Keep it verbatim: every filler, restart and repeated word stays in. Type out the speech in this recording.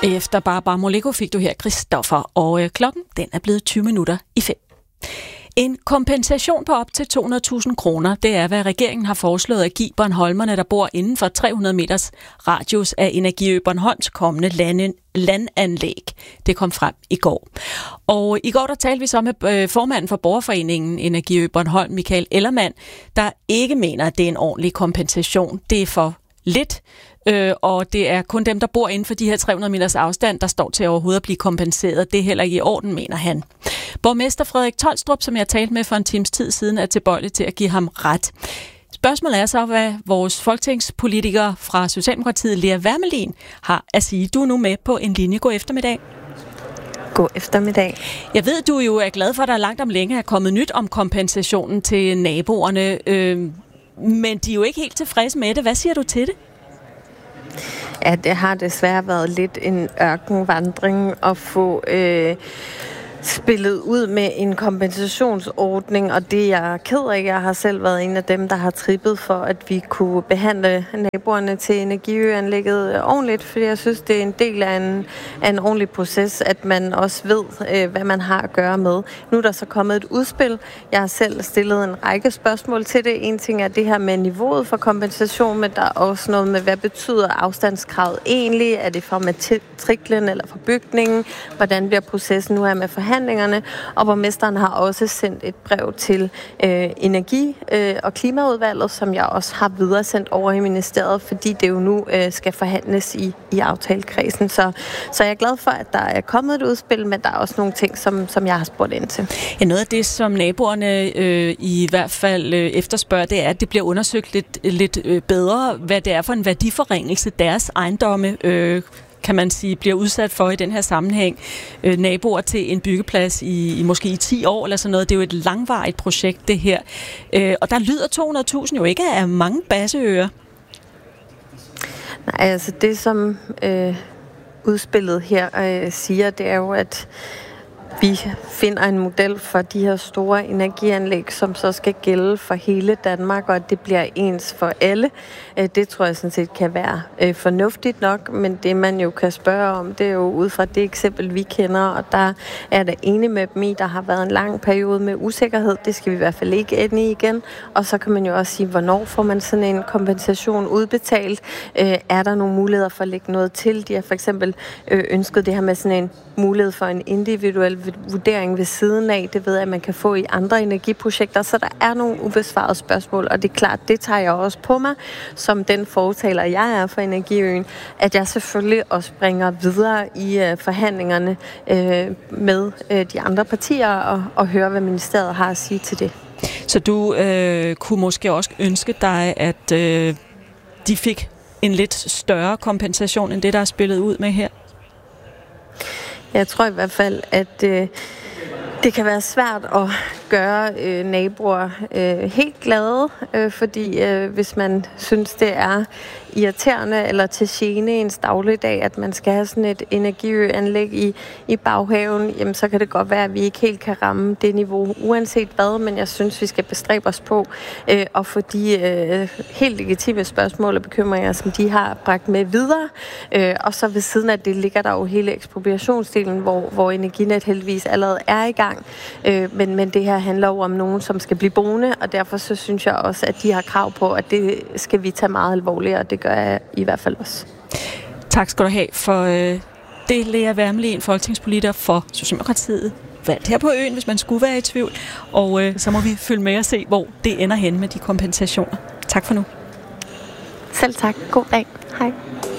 Efter Barbara Moleko fik du her Christoffer, og øh, klokken den er blevet tyve minutter i fem. En kompensation på op til to hundrede tusind kroner, det er, hvad regeringen har foreslået at give bornholmerne, der bor inden for tre hundrede meters radius af Energiø Bornholms kommende lande, landanlæg. Det kom frem i går. Og i går der talte vi så med øh, formanden for borgerforeningen Energiø Bornholm, Michael Ellermann, der ikke mener, at det er en ordentlig kompensation. Det er for lidt, øh, og det er kun dem, der bor inden for de her tre hundrede meters afstand, der står til overhovedet at blive kompenseret. Det er heller ikke i orden, mener han. Borgmester Frederik Tolstrup, som jeg talte med for en times tid siden, er tilbøjelig til at give ham ret. Spørgsmålet er så, hvad vores folketingspolitiker fra Socialdemokratiet, Lea Wermelin, har at sige. Du er nu med på en linje. God eftermiddag. God eftermiddag. Jeg ved, du jo er glad for, at der langt om længe er kommet nyt om kompensationen til naboerne, øh, men de er jo ikke helt tilfredse med det. Hvad siger du til det? Ja, det har desværre været lidt en ørkenvandring at få øh, spillet ud med en kompensationsordning, og det er jeg ked af. Jeg har selv været en af dem, der har trippet for, at vi kunne behandle naboerne til Energiøanlægget ordentligt, fordi jeg synes, det er en del af en, af en ordentlig proces, at man også ved, øh, hvad man har at gøre med. Nu er der så kommet et udspil. Jeg har selv stillet en række spørgsmål til det. En ting er det her med niveauet for kompensation, men der er også noget med, hvad betyder afstandskravet egentlig? Er det fra matriklen eller fra bygningen? Hvordan bliver processen nu her med forhandling? Og borgmesteren har også sendt et brev til øh, Energi- øh, og Klimaudvalget, som jeg også har videresendt over i ministeriet, fordi det jo nu øh, skal forhandles i, i aftalekredsen. Så, så jeg er glad for, at der er kommet et udspil, men der er også nogle ting, som, som jeg har spurgt ind til. Ja, noget af det, som naboerne øh, i hvert fald øh, efterspørger, det er, at det bliver undersøgt lidt, lidt øh, bedre, hvad det er for en værdiforringelse deres ejendomme øh, kan man sige, bliver udsat for i den her sammenhæng. Øh, naboer til en byggeplads i, i måske i ti år eller sådan noget. Det er jo et langvarigt projekt, det her. Øh, og der lyder to hundrede tusind jo ikke af mange basseører. Nej, altså det, som øh, udspillet her øh, siger, det er jo, at vi finder en model for de her store energianlæg, som så skal gælde for hele Danmark, og at det bliver ens for alle. Det tror jeg sådan set kan være fornuftigt nok, men det man jo kan spørge om, det er jo ud fra det eksempel, vi kender, og der er der enig med dem i, der har været en lang periode med usikkerhed. Det skal vi i hvert fald ikke ende i igen. Og så kan man jo også sige, hvornår får man sådan en kompensation udbetalt? Er der nogle muligheder for at lægge noget til? De har for eksempel ønsket det her med sådan en mulighed for en individuel vurdering ved siden af. Det ved jeg, at man kan få i andre energiprojekter, så der er nogle ubesvarede spørgsmål, og det er klart, det tager jeg også på mig, som den fortaler, jeg er for Energiøen, at jeg selvfølgelig også bringer videre i uh, forhandlingerne uh, med uh, de andre partier og, og høre, hvad ministeriet har at sige til det. Så du øh, kunne måske også ønske dig, at øh, de fik en lidt større kompensation, end det, der er spillet ud med her? Jeg tror i hvert fald, at øh, det kan være svært at gøre øh, naboer øh, helt glade, øh, fordi øh, hvis man synes, det er irriterende eller til gene i ens dagligdag, at man skal have sådan et energiøanlæg i, i baghaven, jamen så kan det godt være, at vi ikke helt kan ramme det niveau, uanset hvad, men jeg synes, vi skal bestræbe os på øh, at få de øh, helt legitime spørgsmål og bekymringer, som de har bragt med videre. Øh, og så ved siden af det ligger der jo hele ekspropriationsdelen, hvor, hvor Energinet heldigvis allerede er i gang. Øh, men, men det her handler jo om nogen, som skal blive boende, og derfor så synes jeg også, at de har krav på, at det skal vi tage meget alvorligt, og det gør jeg i hvert fald også. Tak skal du have for øh, det, Lea Wermelin, folketingspolitiker for Socialdemokratiet, valgt her på øen, hvis man skulle være i tvivl. Og øh, så må vi følge med og se, hvor det ender hen med de kompensationer. Tak for nu. Selv tak. God dag. Hej.